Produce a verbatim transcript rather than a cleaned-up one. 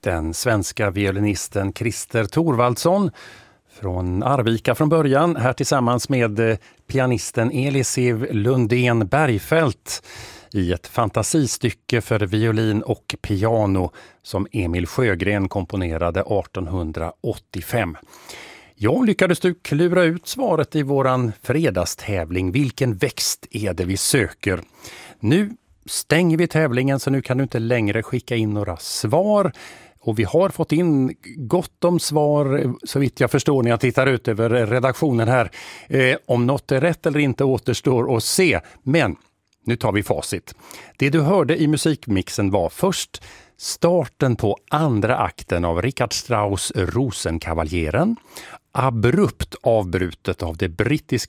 den svenska violinisten Christer Thorvaldsson från Arvika från början, här tillsammans med pianisten Elisiv Lundén Bergfeldt i ett fantasistycke för violin och piano som Emil Sjögren komponerade artonhundraåttiofem. Ja, lyckades du klura ut svaret i våran fredagstävling? Vilken växt är det vi söker? Nu stänger vi tävlingen, så nu kan du inte längre skicka in några svar. Och vi har fått in gott om svar, så vitt jag förstår när jag tittar ut över redaktionen här. Eh, om något är rätt eller inte återstår att se. Men nu tar vi facit. Det du hörde i musikmixen var först starten på andra akten av Richard Strauss Rosenkavaljören. Abrupt avbrutet av det brittiska